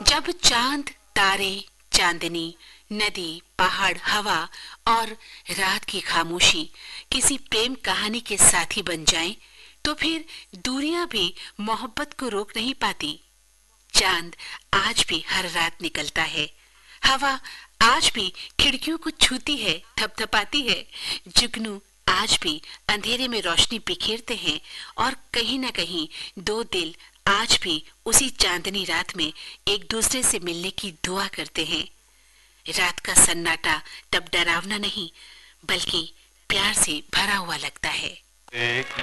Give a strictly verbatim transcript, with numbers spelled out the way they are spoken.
जब चांद, तारे, चांदनी, नदी, पहाड़, हवा और रात की खामोशी किसी प्रेम कहानी के साथी बन जाएं, तो फिर दूरियां भी मोहब्बत को रोक नहीं पाती। चांद आज भी हर रात निकलता है, हवा आज भी खिड़कियों को छूती है, थपथपाती है, जुगनू आज भी अंधेरे में रोशनी बिखेरते हैं और कहीं न कहीं दो दिल आज भी उसी चांदनी रात में एक दूसरे से मिलने की दुआ करते हैं। रात का सन्नाटा तब डरावना नहीं बल्कि प्यार से भरा हुआ लगता है। एक